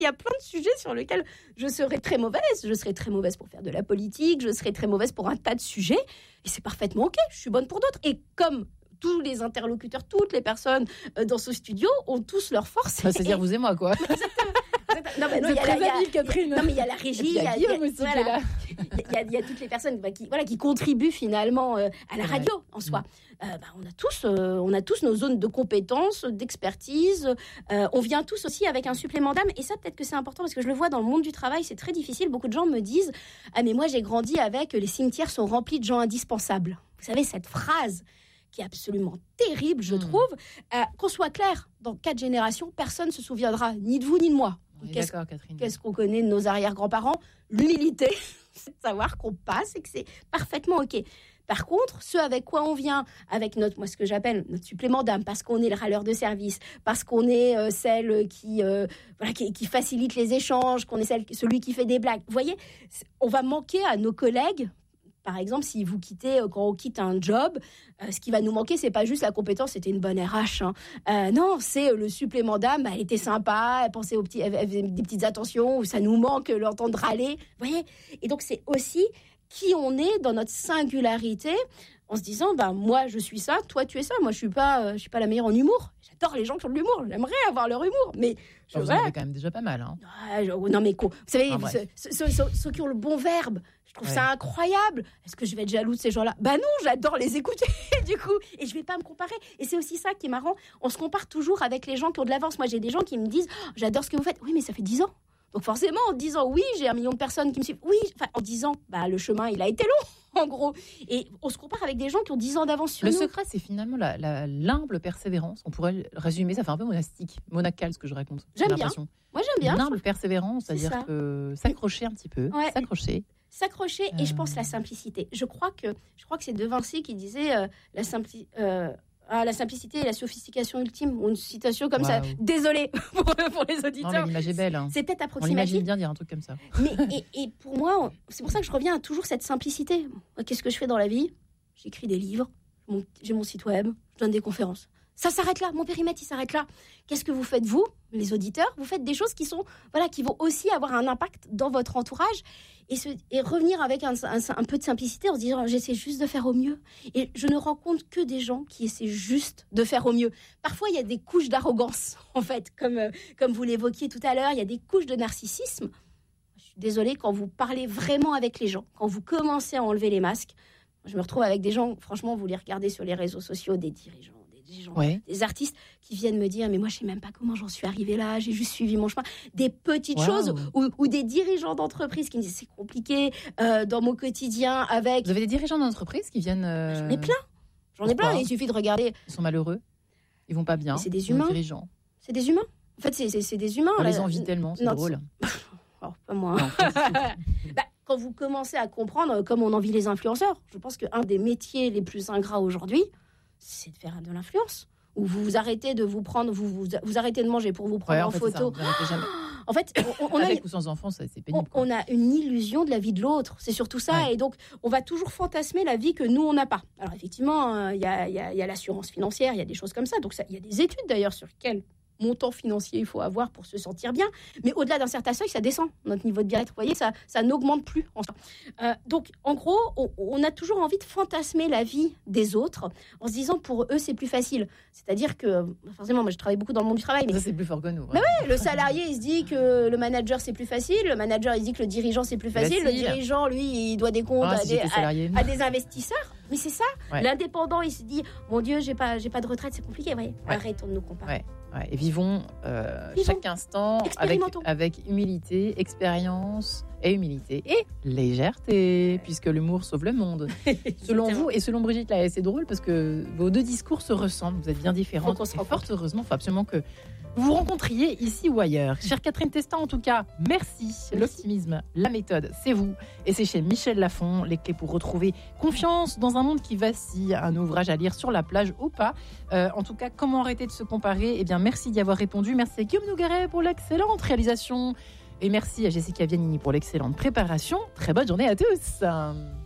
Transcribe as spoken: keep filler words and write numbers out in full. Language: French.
Il y a plein de sujets sur lesquels je serais très mauvaise. Je serais très mauvaise pour faire de la politique. Je serais très mauvaise pour un tas de sujets. Et c'est parfaitement OK. Je suis bonne pour d'autres. Et comme tous les interlocuteurs, toutes les personnes dans ce studio ont tous leurs forces. Bah, c'est-à-dire et... vous et moi, quoi. Exactement. Non, mais non, il y a la, habile, Catherine. Non, mais il y a la régie, il y a Guillaume aussi voilà, qui est là. Il y a, il y a toutes les personnes bah, qui, voilà, qui contribuent finalement euh, à la radio ouais. en soi. Mmh. Euh, bah, on a tous, euh, on a tous nos zones de compétences, d'expertise. Euh, on vient tous aussi avec un supplément d'âme. Et ça, peut-être que c'est important parce que je le vois dans le monde du travail, c'est très difficile. Beaucoup de gens me disent ah mais moi j'ai grandi avec les cimetières sont remplis de gens indispensables. Vous savez cette phrase qui est absolument terrible, je mmh. trouve. Euh, qu'on soit clair, dans quatre générations, personne ne se souviendra ni de vous ni de moi. Qu'est-ce, qu'est-ce qu'on connaît de nos arrière-grands-parents ? L'humilité, c'est de savoir qu'on passe et que c'est parfaitement OK. Par contre, ce avec quoi on vient, avec notre, moi, ce que j'appelle notre supplément d'âme, parce qu'on est le râleur de service, parce qu'on est euh, celle qui, euh, voilà, qui, qui facilite les échanges, qu'on est celle, celui qui fait des blagues. Vous voyez, on va manquer à nos collègues. Par exemple, si vous quittez, quand on quitte un job, euh, ce qui va nous manquer, c'est pas juste la compétence, c'était une bonne R H. Hein. Euh, non, c'est le supplément d'âme. Elle était sympa, elle pensait aux petits, elle faisait des petites attentions, où ça nous manque l'entendre râler. Vous voyez ? Et donc, c'est aussi qui on est dans notre singularité, en se disant, bah moi je suis ça, toi tu es ça. Moi je suis pas, euh, je suis pas la meilleure en humour. J'adore les gens qui ont de l'humour. J'aimerais avoir leur humour, mais je, vous en avez quand même déjà pas mal. Hein. Ah, je, non mais quoi, vous savez, ah, ceux, ceux, ceux, ceux qui ont le bon verbe. Je trouve ouais. ça incroyable. Est-ce que je vais être jaloux de ces gens-là ? Bah non, j'adore les écouter, du coup. Et je vais pas me comparer. Et c'est aussi ça qui est marrant. On se compare toujours avec les gens qui ont de l'avance. Moi, j'ai des gens qui me disent oh, « J'adore ce que vous faites. » Oui, mais ça fait dix ans. Donc forcément, en disant « Oui, j'ai un million de personnes qui me suivent. » Oui, enfin, en disant bah, « Le chemin, il a été long, en gros. » Et on se compare avec des gens qui ont dix ans d'avance sur le nous. Le secret, c'est finalement la, la, l'humble persévérance. On pourrait résumer, ça fait un peu monastique, monacal, ce que je raconte. J'aime bien. Moi, j'aime bien. L'humble persévérance, c'est-à-dire ça. Que s'accrocher un petit peu, ouais. s'accrocher. S'accrocher et euh... je pense la simplicité. Je crois que je crois que c'est De Vinci qui disait euh, la simpli- euh, ah, la simplicité et la sophistication ultime ou une citation comme wow. ça. Désolée pour, pour les auditeurs. Non, mais l'image est belle. Hein. C'est peut-être approximatif. On imagine bien dire un truc comme ça. Mais et, et pour moi, c'est pour ça que je reviens à toujours cette simplicité. Qu'est-ce que je fais dans la vie ? J'écris des livres, mon, j'ai mon site web, je donne des conférences. Ça s'arrête là, mon périmètre il s'arrête là. Qu'est-ce que vous faites vous, les auditeurs ? Vous faites des choses qui sont, voilà, qui vont aussi avoir un impact dans votre entourage et, se, et revenir avec un, un, un peu de simplicité en se disant j'essaie juste de faire au mieux. Et je ne rencontre que des gens qui essaient juste de faire au mieux. Parfois il y a des couches d'arrogance en fait, comme euh, comme vous l'évoquiez tout à l'heure, il y a des couches de narcissisme. Je suis désolée, quand vous parlez vraiment avec les gens, quand vous commencez à enlever les masques, je me retrouve avec des gens, franchement, vous les regardez sur les réseaux sociaux, des dirigeants. Des gens, ouais. des artistes qui viennent me dire mais moi je sais même pas comment j'en suis arrivée là, j'ai juste suivi mon chemin, des petites wow. choses ou, ou des dirigeants d'entreprise qui me disent c'est compliqué euh, dans mon quotidien avec. Vous avez des dirigeants d'entreprise qui viennent euh... j'en ai plein j'en ai plein, il suffit de regarder. Ils sont malheureux, ils vont pas bien. C'est des humains, dirigeants. C'est des humains en fait, c'est, c'est, c'est des humains. On là, les envie tellement, c'est non, drôle. Oh, pas moi. Non, pas bah, quand vous commencez à comprendre comme on envie les influenceurs, je pense qu'un des métiers les plus ingrats aujourd'hui, c'est de faire de l'influence. Où vous vous arrêtez de vous prendre, vous, vous, vous arrêtez de manger pour vous prendre ouais, en, en fait, photo. Jamais. En fait, on, on avec a, ou sans enfants, ça, c'est pénible. On, on a une illusion de la vie de l'autre. C'est surtout ça. Ouais. Et donc, on va toujours fantasmer la vie que nous, on n'a pas. Alors, effectivement, il euh, y, a, y, a, y a l'assurance financière, il y a des choses comme ça. Donc, il y a des études, d'ailleurs, sur quel montant financier il faut avoir pour se sentir bien. Mais au-delà d'un certain seuil, ça descend. Notre niveau de bien-être, vous voyez, ça, ça n'augmente plus. Euh, donc, en gros, on, on a toujours envie de fantasmer la vie des autres en se disant, pour eux, c'est plus facile. C'est-à-dire que, forcément, moi, je travaille beaucoup dans le monde du travail. Mais ça, c'est plus fort que nous. Mais ouais, le salarié, il se dit que le manager, c'est plus facile. Le manager, il se dit que le dirigeant, c'est plus facile. facile. Le dirigeant, lui, il doit des comptes ah, à, des, à, à des investisseurs. Mais c'est ça. Ouais. L'indépendant, il se dit, mon Dieu, j'ai pas, j'ai pas de retraite, c'est compliqué. Ouais. Ouais. Arrêtons de nous comparer. Ouais. Ouais, et vivons, euh, vivons chaque instant avec, avec humilité, expérience et humilité et légèreté, puisque l'humour sauve le monde. Selon vous et selon Brigitte, là, c'est drôle parce que vos deux discours se ressemblent, vous êtes bien différentes. Et fort heureusement, il faut absolument que vous vous rencontriez ici ou ailleurs. Chère Catherine Testin, en tout cas, merci. merci. L'optimisme, la méthode, c'est vous. Et c'est chez Michel Lafon, les clés pour retrouver confiance dans un monde qui vacille. Un ouvrage à lire sur la plage ou pas. Euh, en tout cas, comment arrêter de se comparer ? Eh bien, merci d'y avoir répondu. Merci à Guillaume Nogaret pour l'excellente réalisation. Et merci à Jessica Vianini pour l'excellente préparation. Très bonne journée à tous.